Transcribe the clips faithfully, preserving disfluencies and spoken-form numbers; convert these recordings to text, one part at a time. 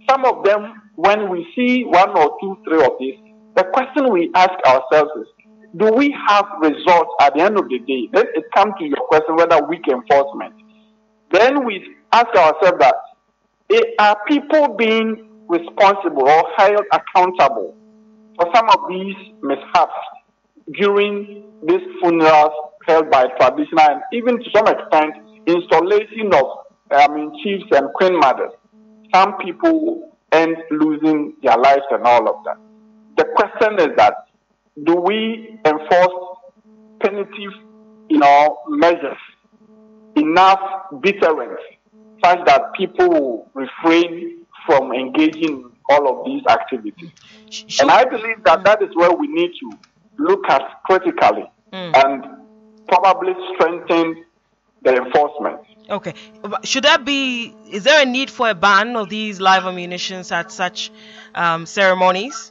some of them, when we see one or two, three of these, the question we ask ourselves is, do we have results at the end of the day? Then it comes to your question whether weak enforcement. Then we ask ourselves that, eh, are people being responsible or held accountable for some of these mishaps during these funerals held by traditional and even to some extent installation of I mean chiefs and queen mothers? Some people end losing their lives and all of that. The question is that, do we enforce punitive, you know, measures, enough deterrence, such that people will refrain from engaging in all of these activities? Sure. And I believe that that is where we need to look at critically mm. and probably strengthen the enforcement. Okay. Should there be, is there a need for a ban of these live ammunitions at such um, ceremonies?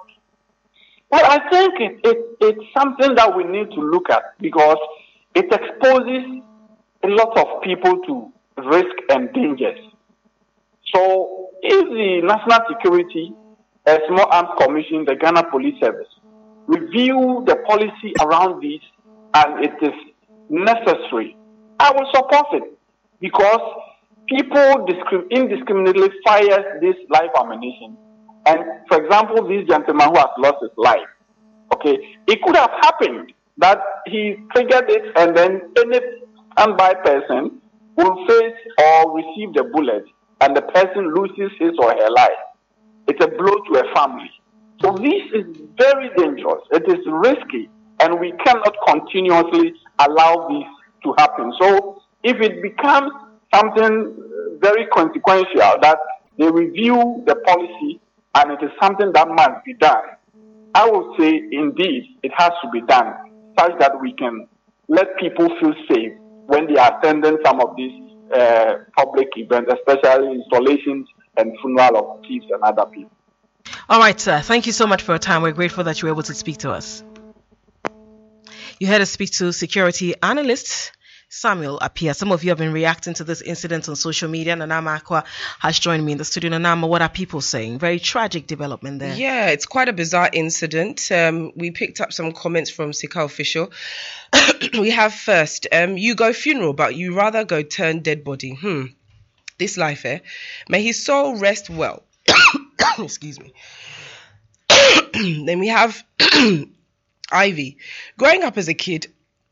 Well, I think it, it, it's something that we need to look at because it exposes a lot of people to risk and dangers. So if the National Security, a Small Arms Commission, the Ghana Police Service, review the policy around this and it is necessary, I will support it because people discrim- indiscriminately fire this live ammunition. And, for example, this gentleman who has lost his life, okay, it could have happened that he triggered it and then any standby person will face or receive the bullet and the person loses his or her life. It's a blow to a family. So this is very dangerous. It is risky, and we cannot continuously allow this to happen. So if it becomes something very consequential that they review the policy and it is something that must be done, I would say indeed it has to be done such that we can let people feel safe when they are attending some of these uh, public events, especially installations and funeral of chiefs and other people. All right, sir. Thank you so much for your time. We're grateful that you were able to speak to us. You heard us speak to security analyst Samuel Appiah. Some of you have been reacting to this incident on social media. Nanama Akwa has joined me in the studio. Nanama, what are people saying? Very tragic development there. Yeah, it's quite a bizarre incident. Um, we picked up some comments from Sika Official. We have first, um, you go funeral, but you rather go turn dead body. Hmm. This life, eh? May his soul rest well. Excuse me. Then we have Ivy. Growing up as a kid,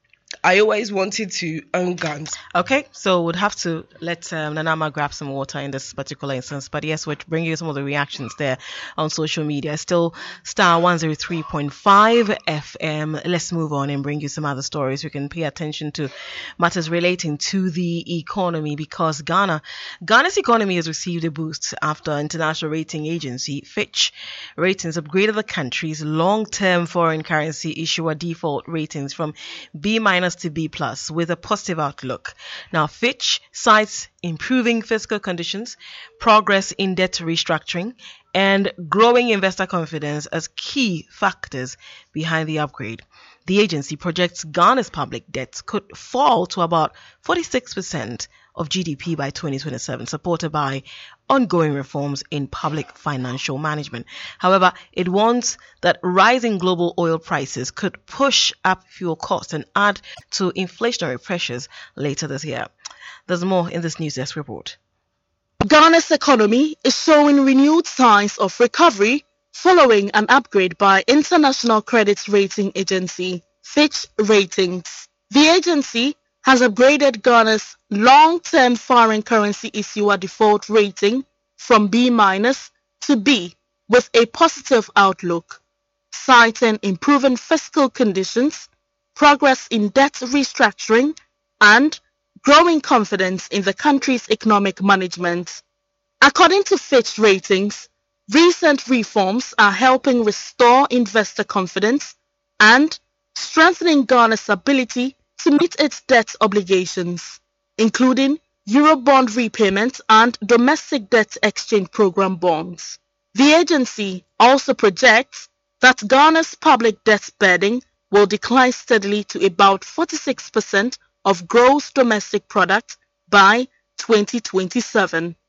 I always wanted to own guns. Okay, so we'd have to let um, Nanama grab some water in this particular instance. But yes, we're bringing you some of the reactions there on social media. Still star one oh three point five F M. Let's move on and bring you some other stories. We can pay attention to matters relating to the economy because Ghana, Ghana's economy has received a boost after international rating agency Fitch Ratings upgraded the country's long-term foreign currency issuer default ratings from B minus to B plus with a positive outlook. Now, Fitch cites improving fiscal conditions, progress in debt restructuring, and growing investor confidence as key factors behind the upgrade. The agency projects Ghana's public debt could fall to about forty-six percent of G D P by twenty twenty-seven, supported by ongoing reforms in public financial management. However, it warns that rising global oil prices could push up fuel costs and add to inflationary pressures later this year. There's more in this News Desk report. Ghana's economy is showing renewed signs of recovery following an upgrade by international credit rating agency Fitch Ratings. The agency has upgraded Ghana's long-term foreign currency issuer default rating from B minus to B with a positive outlook, citing improving fiscal conditions, progress in debt restructuring, and growing confidence in the country's economic management. According to Fitch Ratings, recent reforms are helping restore investor confidence and strengthening Ghana's ability to meet its debt obligations, including Eurobond repayments and domestic debt exchange program bonds. The agency also projects that Ghana's public debt burden will decline steadily to about forty-six percent of gross domestic product by twenty twenty-seven.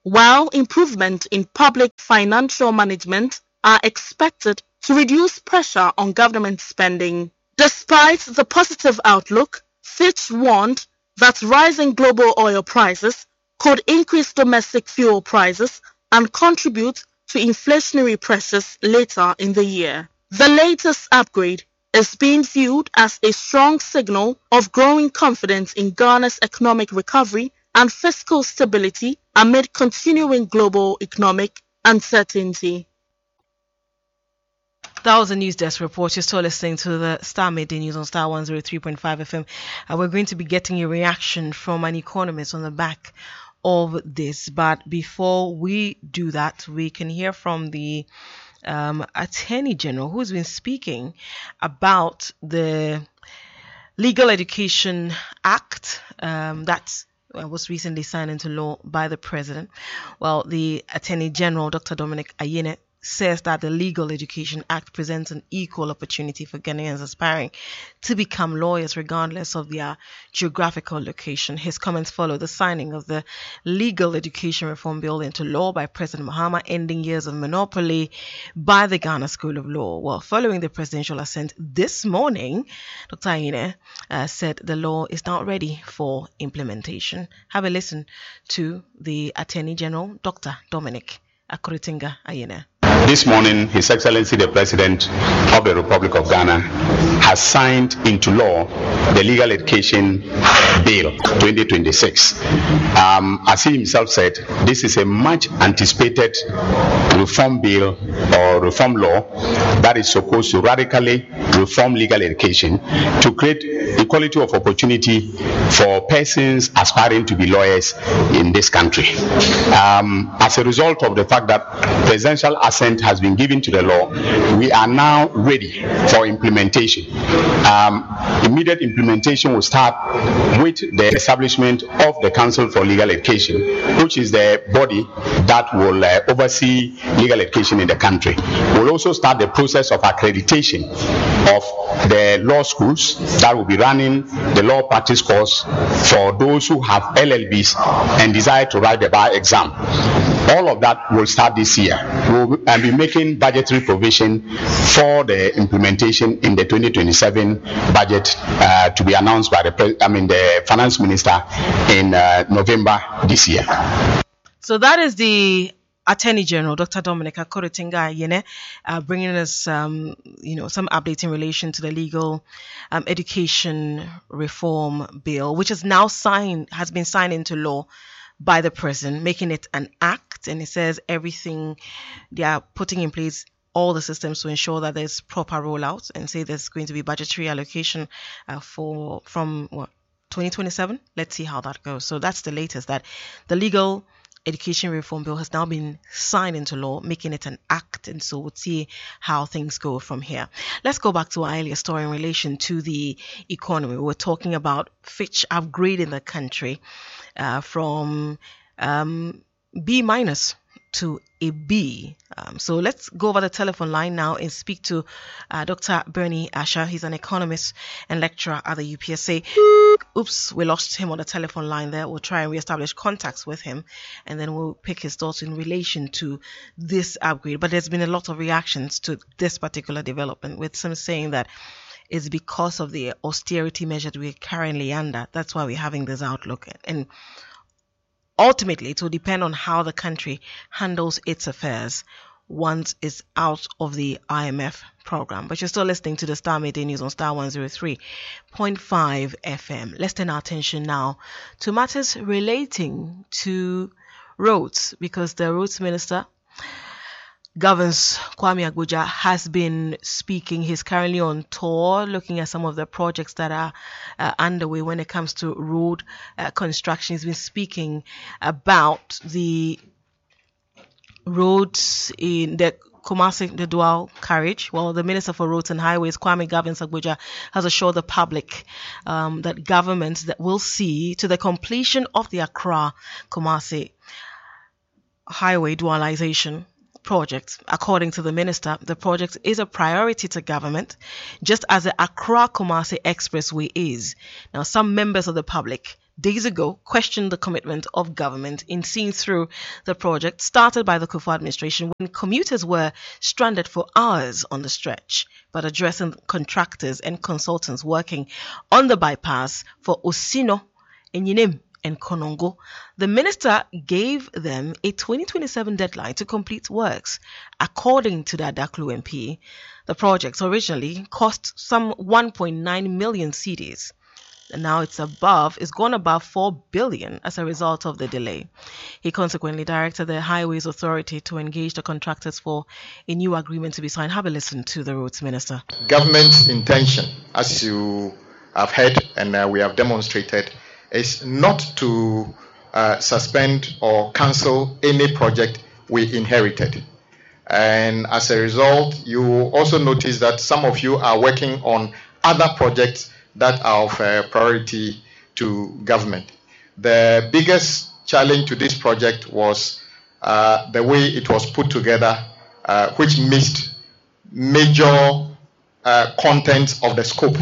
while improvement in public financial management are expected to reduce pressure on government spending. Despite the positive outlook, Fitch warned that rising global oil prices could increase domestic fuel prices and contribute to inflationary pressures later in the year. The latest upgrade is being viewed as a strong signal of growing confidence in Ghana's economic recovery and fiscal stability amid continuing global economic uncertainty. That was a news desk report. You're still listening to the Star Midday News on Star one oh three point five F M. And we're going to be getting a reaction from an economist on the back of this. But before we do that, we can hear from the um, Attorney General, who's been speaking about the Legal Education Act um, that was recently signed into law by the President. Well, the Attorney General, Doctor Dominic Ayine, says that the Legal Education Act presents an equal opportunity for Ghanaians aspiring to become lawyers regardless of their geographical location. His comments follow the signing of the Legal Education Reform Bill into law by President Mahama, ending years of monopoly by the Ghana School of Law. Well, following the presidential assent this morning, Doctor Ayine uh, said the law is now ready for implementation. Have a listen to the Attorney General, Doctor Dominic Akuritinga Ayine. This morning, His Excellency the President of the Republic of Ghana has signed into law the Legal Education Bill twenty twenty-six. Um, as he himself said, this is a much anticipated reform bill or reform law that is supposed to radically reform legal education to create equality of opportunity for persons aspiring to be lawyers in this country. Um, as a result of the fact that presidential assent has been given to the law, we are now ready for implementation. Um, immediate implementation will start with the establishment of the Council for Legal Education, which is the body that will uh, oversee legal education in the country. We'll also start the process of accreditation of the law schools that will be running the law practice course for those who have L L Bs and desire to write the bar exam. All of that will start this year. We'll be making budgetary provision for the implementation in the twenty twenty-seven budget uh, to be announced by the pre- I mean the finance minister in uh, November this year. So that is the Attorney General, Doctor Dominic Akuritinga Ayine, uh, bringing us, um, you know, some updates in relation to the Legal um, Education Reform Bill, which is now signed, has been signed into law by the President, making it an act. And it says everything they are putting in place, all the systems to ensure that there's proper rollout, and say there's going to be budgetary allocation uh, for from what twenty twenty-seven. Let's see how that goes. So that's the latest, that the Legal Education Reform Bill has now been signed into law, making it an act, and so we'll see how things go from here. Let's go back to our earlier story in relation to the economy. We're talking about Fitch upgrading the country uh, from um, B minus to a B. Um, so let's go over the telephone line now and speak to uh, Doctor Bernie Asher. He's an economist and lecturer at the U P S A. Oops, we lost him on the telephone line there. We'll try and reestablish contacts with him, and then we'll pick his thoughts in relation to this upgrade. But there's been a lot of reactions to this particular development, with some saying that it's because of the austerity measures we're currently under. That's why we're having this outlook. And ultimately, it will depend on how the country handles its affairs once it's out of the I M F program. But you're still listening to the Star Midday News on Star one oh three point five F M. Let's turn our attention now to matters relating to roads, because the roads minister, Governs Kwame Agbodza, has been speaking. He's currently on tour looking at some of the projects that are uh, underway when it comes to road uh, construction. He's been speaking about the roads in the Kumasi, the dual carriage. Well, the Minister for Roads and Highways, Kwame Governs Agbodza, has assured the public um, that government that will see to the completion of the Accra Kumasi highway dualization project. According to the minister, the project is a priority to government, just as the Accra Kumasi Expressway is. Now, some members of the public days ago questioned the commitment of government in seeing through the project started by the Kufuor administration when commuters were stranded for hours on the stretch, but addressing contractors and consultants working on the bypass for Osino, Enyinem, and Konongo. The minister gave them a twenty twenty-seven deadline to complete works. According to the Adaklu M P, the project originally cost some one point nine million cedis. And now it's above, it's gone above four billion as a result of the delay. He consequently directed the Highways Authority to engage the contractors for a new agreement to be signed. Have a listen to the Roads Minister. Government's intention, as you have heard and uh, we have demonstrated, is not to uh, suspend or cancel any project we inherited. And as a result, you also notice that some of you are working on other projects that are of uh, priority to government. The biggest challenge to this project was uh, the way it was put together, uh, which missed major uh, contents of the scope.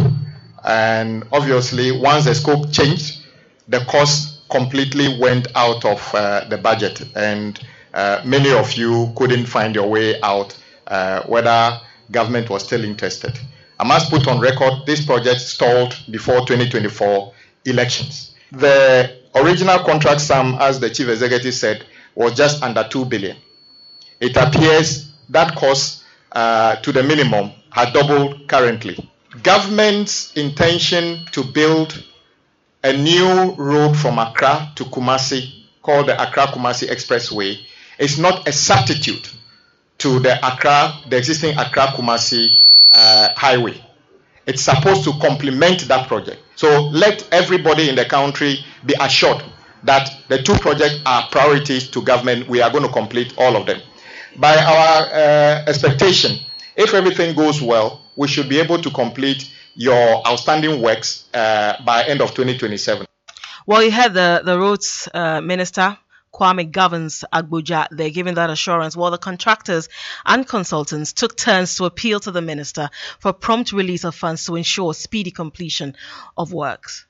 And obviously, once the scope changed, the cost completely went out of uh, the budget, and uh, many of you couldn't find your way out uh, whether government was still interested. I must put on record, this project stalled before twenty twenty-four elections. The original contract sum, as the chief executive said, was just under two billion. It appears that cost uh, to the minimum had doubled currently. Government's intention to build a new road from Accra to Kumasi, called the Accra-Kumasi Expressway, is not a substitute to the Accra, the existing Accra-Kumasi uh, highway. It's supposed to complement that project. So let everybody in the country be assured that the two projects are priorities to government. We are going to complete all of them. By our uh, expectation, if everything goes well, we should be able to complete your outstanding works uh, by end of twenty twenty-seven. Well, you had the, the roads uh, minister, Kwame Governs Agboja, they're giving that assurance, while the contractors and consultants took turns to appeal to the minister for prompt release of funds to ensure speedy completion of works.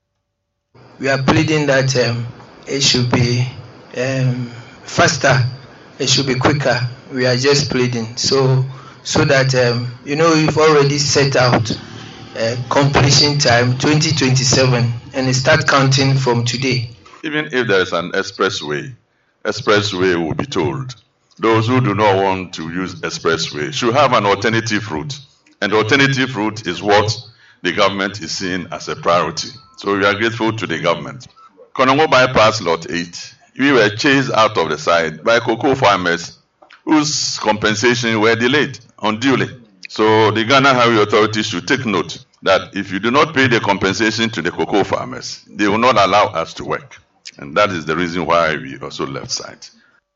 We are pleading that um, it should be um, faster, it should be quicker. We are just pleading so so that um, you know, we've already set out uh, completion time twenty twenty-seven, and it start counting from today. Even if there is an expressway, expressway will be told. Those who do not want to use expressway should have an alternative route. And the alternative route is what the government is seeing as a priority. So we are grateful to the government. Konongo bypass lot eight, we were chased out of the site by cocoa farmers whose compensation were delayed unduly. So the Ghana Highway Authority should take note that if you do not pay the compensation to the cocoa farmers, they will not allow us to work. And that is the reason why we also left site.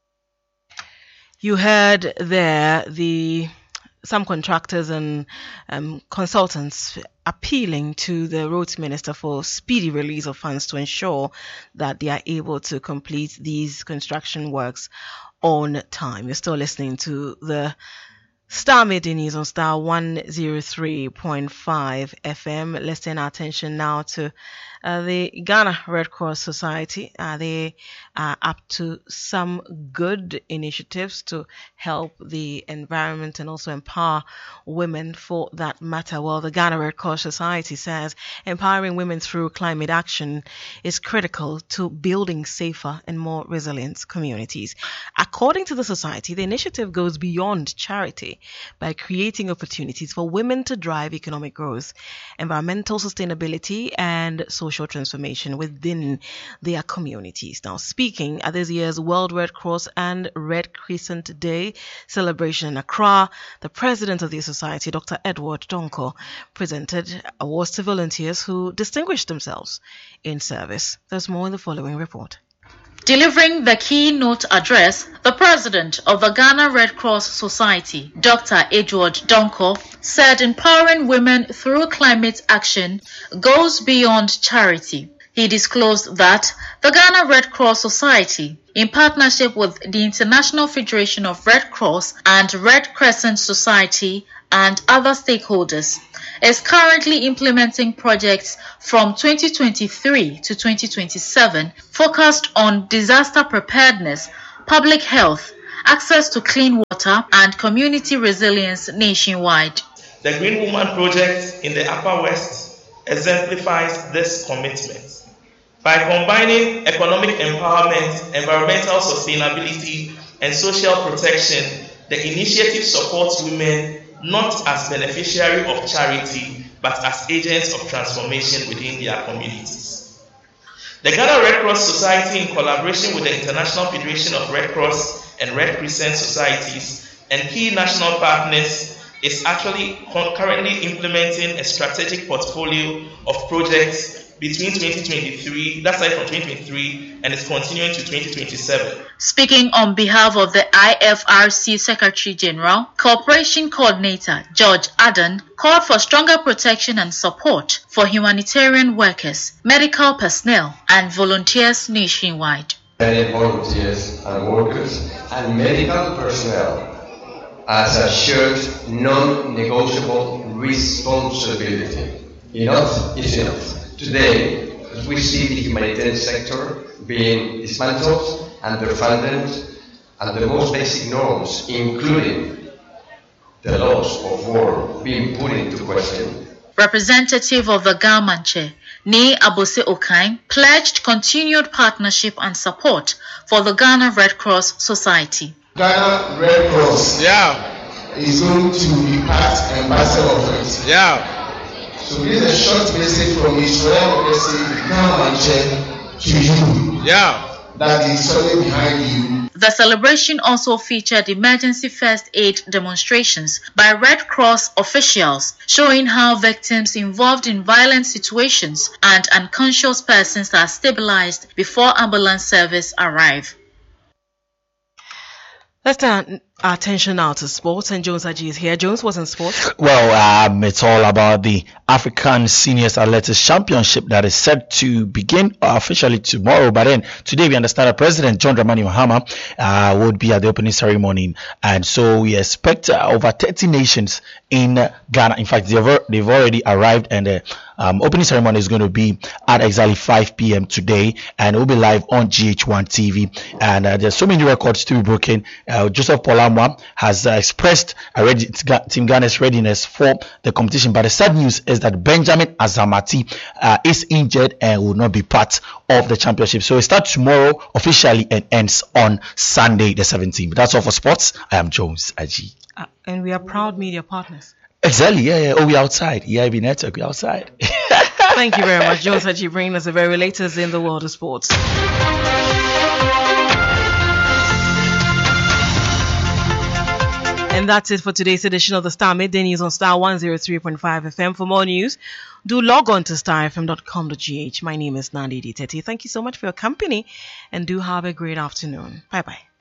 You heard there the some contractors and um, consultants appealing to the roads minister for speedy release of funds to ensure that they are able to complete these construction works on time. You're still listening to the Star Midday News on Star one oh three point five F M. Let's turn our attention now to uh, the Ghana Red Cross Society. Uh, they are up to some good initiatives to help the environment and also empower women for that matter. Well, the Ghana Red Cross Society says empowering women through climate action is critical to building safer and more resilient communities. According to the society, the initiative goes beyond charity by creating opportunities for women to drive economic growth, environmental sustainability, and social transformation within their communities. Now, speaking at this year's World Red Cross and Red Crescent Day celebration in Accra, the president of the society, Doctor Edward Donko, presented awards to volunteers who distinguished themselves in service. There's more in the following report. Delivering the keynote address, the president of the Ghana Red Cross Society, Doctor Edward Donko, said empowering women through climate action goes beyond charity. He disclosed that the Ghana Red Cross Society, in partnership with the International Federation of Red Cross and Red Crescent Society and other stakeholders, is currently implementing projects from twenty twenty-three to twenty twenty-seven focused on disaster preparedness, public health, access to clean water, and community resilience nationwide. The Green Woman Project in the Upper West exemplifies this commitment. By combining economic empowerment, environmental sustainability, and social protection, the initiative supports women not as beneficiaries of charity, but as agents of transformation within their communities. The Ghana Red Cross Society, in collaboration with the International Federation of Red Cross and Red Crescent Societies and key national partners, is actually currently implementing a strategic portfolio of projects between twenty twenty-three, that's like from twenty twenty-three, and it's continuing to twenty twenty-seven. Speaking on behalf of the I F R C Secretary General, Cooperation Coordinator George Adan called for stronger protection and support for humanitarian workers, medical personnel, and volunteers nationwide. Many volunteers and workers and medical personnel as a shared, non-negotiable responsibility. Enough is enough. Today, we see the humanitarian sector being dismantled, underfunded, and the most basic norms, including the laws of war, being put into question. Representative of the Gamanche, Ne Abose Okain, pledged continued partnership and support for the Ghana Red Cross Society. Ghana Red Cross yeah. is going to be part and parcel of it. Yeah. So this is a short message from Israel Gamanche to you. Yeah. That is solid behind you. The celebration also featured emergency first aid demonstrations by Red Cross officials, showing how victims involved in violent situations and unconscious persons are stabilized before ambulance service arrive. Let's turn our attention now to sports, and Jones Aji is here. Jones, what's in sports? Well, um, it's all about the African Seniors Athletics Championship that is set to begin officially tomorrow. But then today we understand that President John Dramani Mahama uh, would be at the opening ceremony, and so we expect uh, over thirty nations in uh, Ghana. In fact, they've, they've already arrived, and the um, opening ceremony is going to be at exactly five p.m. today, and it will be live on G H one T V. And uh, there's so many records to be broken. Uh, Joseph Polamwa has uh, expressed uh, ready, Team Ghana's readiness for the competition, but the sad news is that Benjamin Azamati uh, is injured and will not be part of the championship. So it starts tomorrow officially and ends on Sunday the seventeenth. That's all for sports. I am Jones Aji. Uh, and we are proud media partners. Exactly, yeah, yeah. Oh, we're outside. Yeah, we network, we're outside. Thank you very much, Jones Aji, bringing us the very latest in the world of sports. And that's it for today's edition of the Star Midday News on Star one oh three point five F M. For more news, do log on to star f m dot com dot g h. My name is Nandi Diteti. Thank you so much for your company, and do have a great afternoon. Bye-bye.